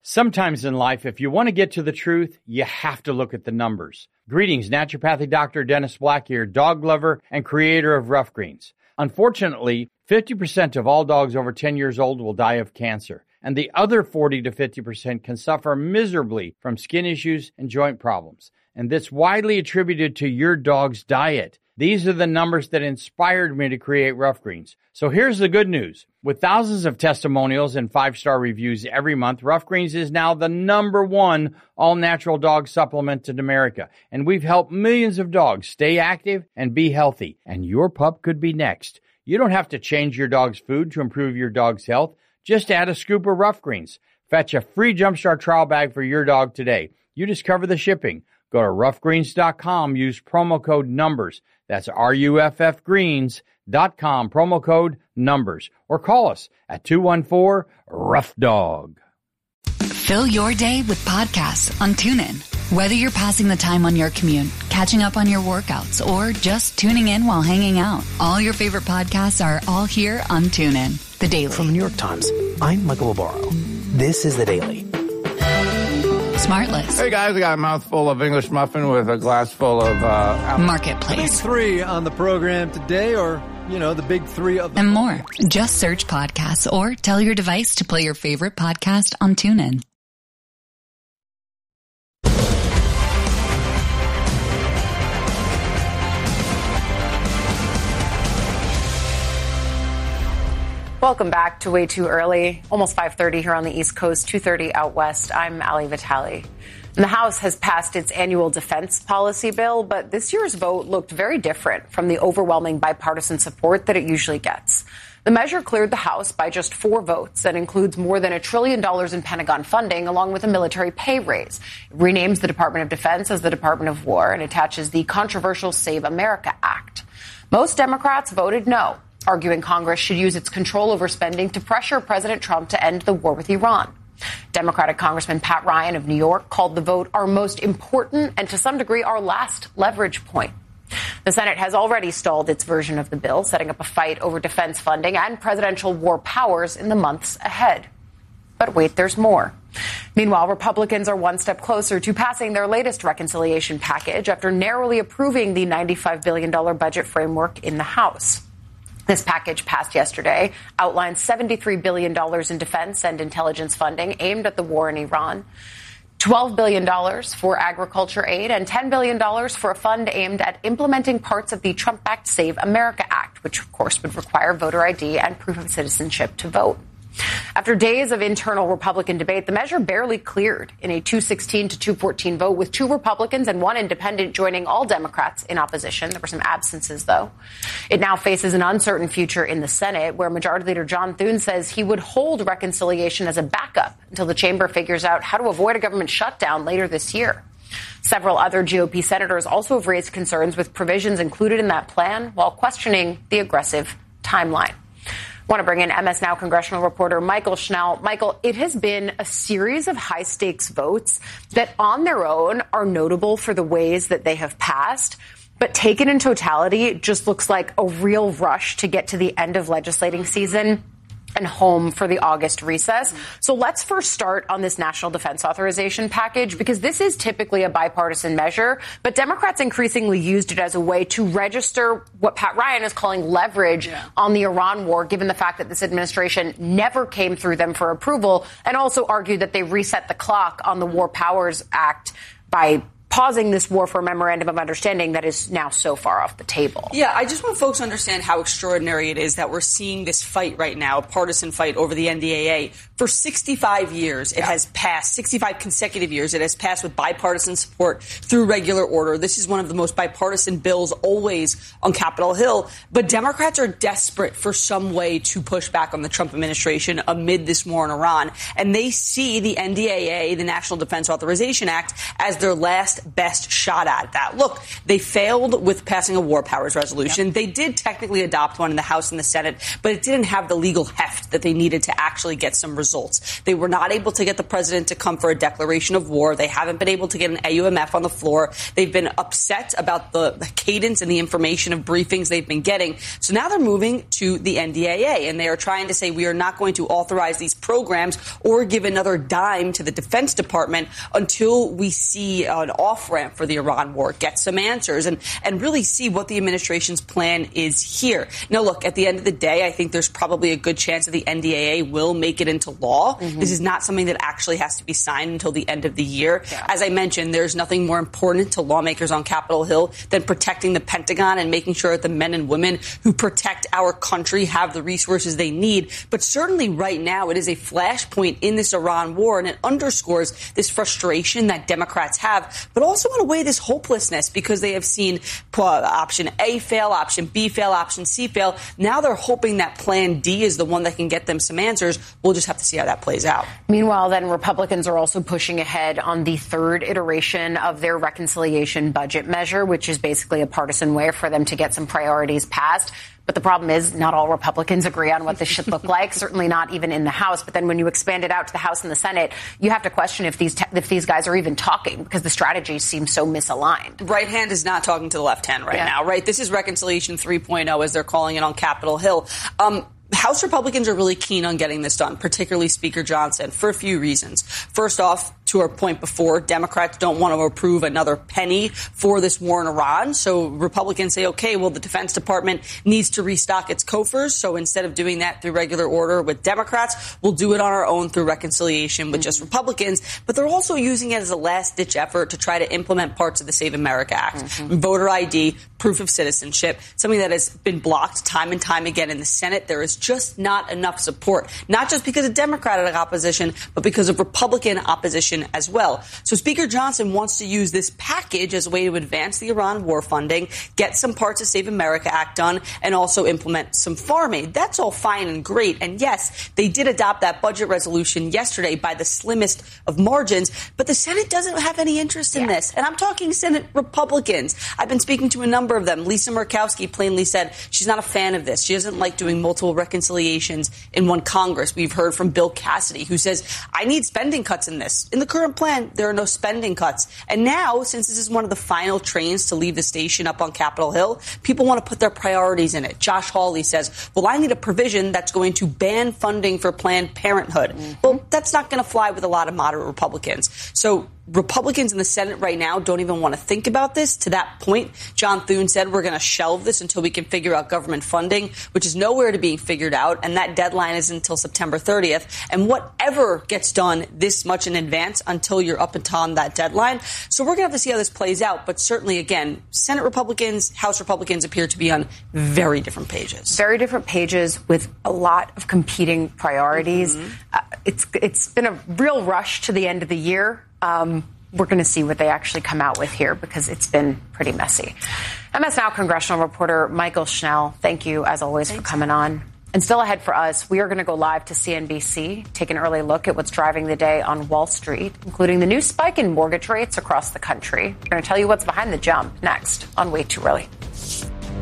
Sometimes in life, if you want to get to the truth, you have to look at the numbers. Greetings, naturopathic Dr. Dennis Black here, dog lover and creator of Rough Greens. Unfortunately, 50% of all dogs over 10 years old will die of cancer, and the other 40 to 50% can suffer miserably from skin issues and joint problems. And that's widely attributed to your dog's diet. These are the numbers that inspired me to create Rough Greens. So here's the good news. With thousands of testimonials and 5-star reviews every month, Rough Greens is now the #1 all-natural dog supplement in America. And we've helped millions of dogs stay active and be healthy. And your pup could be next. You don't have to change your dog's food to improve your dog's health. Just add a scoop of Rough Greens. Fetch a free Jumpstart trial bag for your dog today. You just cover the shipping. Go to roughgreens.com. Use promo code NUMBERS. That's RUFFgreens.com, promo code NUMBERS. Or call us at 214-ROUGH-DOG. Fill your day with podcasts on TuneIn. Whether you're passing the time on your commute, catching up on your workouts, or just tuning in while hanging out, all your favorite podcasts are all here on TuneIn. The Daily. From the New York Times, I'm Michael Barbaro. This is The Daily. Smartless. Hey guys, I got a mouthful of English muffin with a glass full of Marketplace. Big three on the program today, or, the big three of them. And more. Just search podcasts or tell your device to play your favorite podcast on TuneIn. Welcome back to Way Too Early. Almost 5:30 here on the East Coast, 2:30 out west. I'm Ali Vitale. And the House has passed its annual defense policy bill, but this year's vote looked very different from the overwhelming bipartisan support that it usually gets. The measure cleared the House by just 4 votes and includes more than $1 trillion in Pentagon funding, along with a military pay raise. It renames the Department of Defense as the Department of War and attaches the controversial Save America Act. Most Democrats voted no, arguing Congress should use its control over spending to pressure President Trump to end the war with Iran. Democratic Congressman Pat Ryan of New York called the vote our most important and to some degree our last leverage point. The Senate has already stalled its version of the bill, setting up a fight over defense funding and presidential war powers in the months ahead. But wait, there's more. Meanwhile, Republicans are one step closer to passing their latest reconciliation package after narrowly approving the $95 billion budget framework in the House. This package passed yesterday outlines $73 billion in defense and intelligence funding aimed at the war in Iran, $12 billion for agriculture aid, and $10 billion for a fund aimed at implementing parts of the Trump-backed Save America Act, which, of course, would require voter ID and proof of citizenship to vote. After days of internal Republican debate, the measure barely cleared in a 216 to 214 vote, with 2 Republicans and 1 independent joining all Democrats in opposition. There were some absences, though. It now faces an uncertain future in the Senate, where Majority Leader John Thune says he would hold reconciliation as a backup until the chamber figures out how to avoid a government shutdown later this year. Several other GOP senators also have raised concerns with provisions included in that plan while questioning the aggressive timeline. I want to bring in MS Now congressional reporter Michael Schnell. Michael, it has been a series of high-stakes votes that on their own are notable for the ways that they have passed. But taken in totality, it just looks like a real rush to get to the end of legislating season and home for the August recess. So let's first start on this National Defense Authorization package, because this is typically a bipartisan measure, but Democrats increasingly used it as a way to register what Pat Ryan is calling leverage on the Iran war, given the fact that this administration never came through them for approval, and also argued that they reset the clock on the War Powers Act by pausing this war for a memorandum of understanding that is now so far off the table. Yeah, I just want folks to understand how extraordinary it is that we're seeing this fight right now, a partisan fight over the NDAA. For 65 years, it has passed, 65 consecutive years, it has passed with bipartisan support through regular order. This is one of the most bipartisan bills always on Capitol Hill. But Democrats are desperate for some way to push back on the Trump administration amid this war in Iran. And they see the NDAA, the National Defense Authorization Act, as their last best shot at that. Look, they failed with passing a war powers resolution. Yep. They did technically adopt one in the House and the Senate, but it didn't have the legal heft that they needed to actually get some results. They were not able to get the president to come for a declaration of war. They haven't been able to get an AUMF on the floor. They've been upset about the cadence and the information of briefings they've been getting. So now they're moving to the NDAA, and they are trying to say we are not going to authorize these programs or give another dime to the Defense Department until we see an off-ramp for the Iran war, get some answers, and really see what the administration's plan is here. Now, look, at the end of the day, I think there's probably a good chance that the NDAA will make it into law. Mm-hmm. This is not something that actually has to be signed until the end of the year. Yeah. As I mentioned, there's nothing more important to lawmakers on Capitol Hill than protecting the Pentagon and making sure that the men and women who protect our country have the resources they need. But certainly right now, it is a flashpoint in this Iran war, and it underscores this frustration that Democrats have, but also in a way this hopelessness, because they have seen option A fail, option B fail, option C fail. Now they're hoping that plan D is the one that can get them some answers. We'll just have to see how that plays out. Meanwhile, then Republicans are also pushing ahead on the third iteration of their reconciliation budget measure, which is basically a partisan way for them to get some priorities passed. But the problem is not all Republicans agree on what this should look like, certainly not even in the House. But then when you expand it out to the House and the Senate, you have to question if these guys are even talking, because the strategies seem so misaligned. Right hand is not talking to the left hand right now, right? This is Reconciliation 3.0, as they're calling it on Capitol Hill. House Republicans are really keen on getting this done, particularly Speaker Johnson, for a few reasons. First off, to our point before, Democrats don't want to approve another penny for this war in Iran. So Republicans say, OK, well, the Defense Department needs to restock its coffers. So instead of doing that through regular order with Democrats, we'll do it on our own through reconciliation with just Republicans. But they're also using it as a last-ditch effort to try to implement parts of the Save America Act, voter ID, proof of citizenship, something that has been blocked time and time again in the Senate. There is just not enough support, not just because of Democratic opposition, but because of Republican opposition as well. So Speaker Johnson wants to use this package as a way to advance the Iran war funding, get some parts of Save America Act done, and also implement some farm aid. That's all fine and great. And yes, they did adopt that budget resolution yesterday by the slimmest of margins, but the Senate doesn't have any interest in this. And I'm talking Senate Republicans. I've been speaking to a number of them. Lisa Murkowski plainly said she's not a fan of this. She doesn't like doing multiple reconciliations in one Congress. We've heard from Bill Cassidy, who says, I need spending cuts in this. In the current plan, there are no spending cuts. And now, since this is one of the final trains to leave the station up on Capitol Hill, people want to put their priorities in it. Josh Hawley says, well, I need a provision that's going to ban funding for Planned Parenthood. Well, that's not going to fly with a lot of moderate Republicans. So Republicans in the Senate right now don't even want to think about this. To that point, John Thune said we're going to shelve this until we can figure out government funding, which is nowhere to being figured out. And that deadline is until September 30th. And whatever gets done this much in advance until you're up on that deadline. So we're going to have to see how this plays out. But certainly, again, Senate Republicans, House Republicans appear to be on very different pages. Very different pages with a lot of competing priorities. It's been a real rush to the end of the year. We're going to see what they actually come out with here, because it's been pretty messy. MS Now congressional reporter Michael Schnell, thank you, as always, for coming on. And still ahead for us, we are going to go live to CNBC, take an early look at what's driving the day on Wall Street, including the new spike in mortgage rates across the country. We're going to tell you what's behind the jump next on Way Too Early.